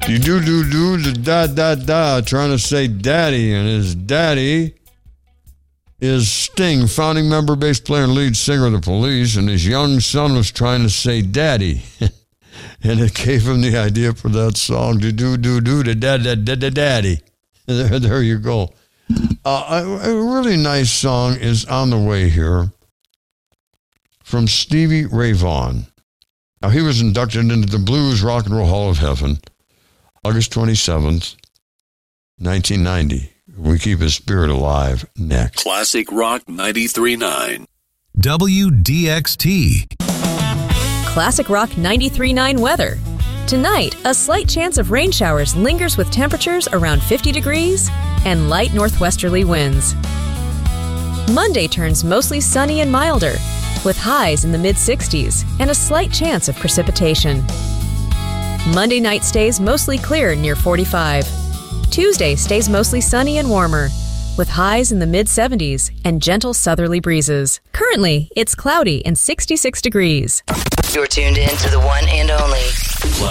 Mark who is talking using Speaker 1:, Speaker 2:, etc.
Speaker 1: You do da trying to say daddy, and his daddy is Sting, founding member, bass player, and lead singer of the Police, and his young son was trying to say daddy. And it gave him the idea for that song, do daddy. There you go. A really nice song is on the way here from Stevie Ray Vaughan. Now, he was inducted into the Blues Rock and Roll Hall of Heaven August 27th, 1990. We keep his spirit alive next.
Speaker 2: Classic Rock 93.9.
Speaker 3: WDXT.
Speaker 4: Classic Rock 93.9 weather. Tonight, a slight chance of rain showers lingers with temperatures around 50 degrees and light northwesterly winds. Monday turns mostly sunny and milder, with highs in the mid-60s and a slight chance of precipitation. Monday night stays mostly clear near 45. Tuesday stays mostly sunny and warmer, with highs in the mid-70s and gentle southerly breezes. Currently, it's cloudy and 66 degrees.
Speaker 5: You're tuned in to the one and only